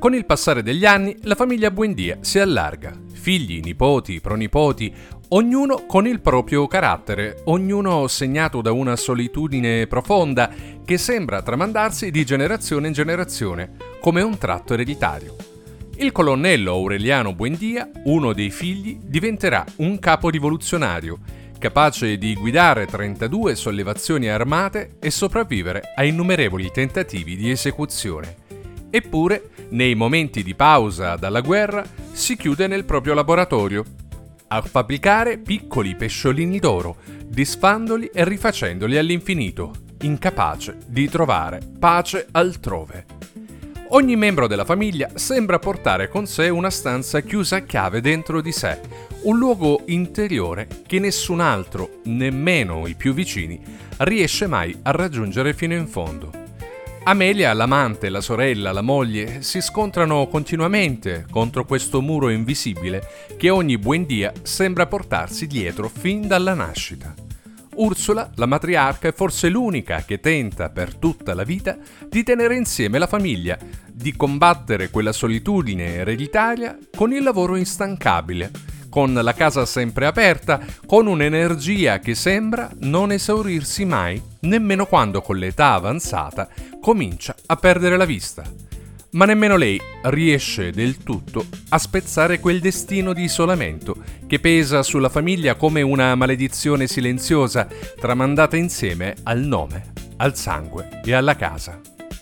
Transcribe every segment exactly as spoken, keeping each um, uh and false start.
Con il passare degli anni, la famiglia Buendia si allarga. Figli, nipoti, pronipoti, ognuno con il proprio carattere, ognuno segnato da una solitudine profonda che sembra tramandarsi di generazione in generazione, come un tratto ereditario. Il colonnello Aureliano Buendia, uno dei figli, diventerà un capo rivoluzionario, capace di guidare trentadue sollevazioni armate e sopravvivere a innumerevoli tentativi di esecuzione. Eppure, nei momenti di pausa dalla guerra, si chiude nel proprio laboratorio a fabbricare piccoli pesciolini d'oro, disfandoli e rifacendoli all'infinito, incapace di trovare pace altrove. Ogni membro della famiglia sembra portare con sé una stanza chiusa a chiave dentro di sé, un luogo interiore che nessun altro, nemmeno i più vicini, riesce mai a raggiungere fino in fondo. Amelia, l'amante, la sorella, la moglie si scontrano continuamente contro questo muro invisibile che ogni Buendia sembra portarsi dietro fin dalla nascita. Ursula, la matriarca, è forse l'unica che tenta per tutta la vita di tenere insieme la famiglia, di combattere quella solitudine ereditaria con il lavoro instancabile, con la casa sempre aperta, con un'energia che sembra non esaurirsi mai, nemmeno quando con l'età avanzata comincia a perdere la vista. Ma nemmeno lei riesce del tutto a spezzare quel destino di isolamento che pesa sulla famiglia come una maledizione silenziosa tramandata insieme al nome, al sangue e alla casa.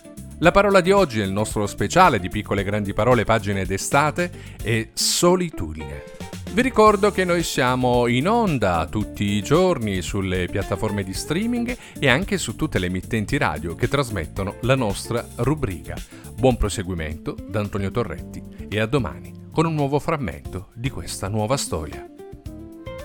La parola di oggi nel nostro speciale di Piccole Grandi Parole pagine d'estate è solitudine. Vi ricordo che noi siamo in onda tutti i giorni sulle piattaforme di streaming e anche su tutte le emittenti radio che trasmettono la nostra rubrica. Buon proseguimento da Antonio Torretti e a domani con un nuovo frammento di questa nuova storia.